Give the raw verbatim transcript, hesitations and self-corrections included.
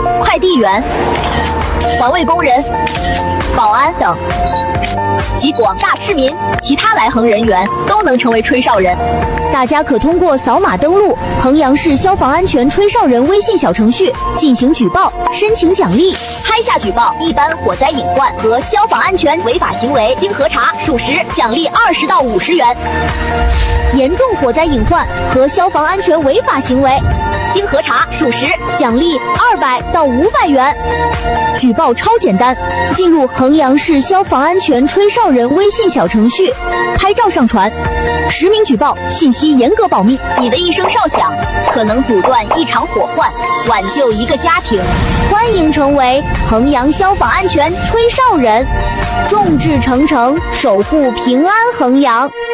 快递员、环卫工人、保安等及广大市民、其他来横人员都能成为吹哨人。 大家可通过扫码登录衡阳市消防安全吹哨人微信小程序进行举报，申请奖励。 拍下举报一般火灾隐患和消防安全违法行为，经核查属实，奖励二十到五十元； 严重火灾隐患和消防安全违法行为， 经核查属实， 奖励二百到五百元。举报超简单，进入衡阳市消防安全吹哨人微信小程序，拍照上传，实名举报，信息严格保密。 你的一声哨响可能阻断一场火患，挽救一个家庭。 欢迎成为衡阳消防安全吹哨人，众志成城，守护平安衡阳。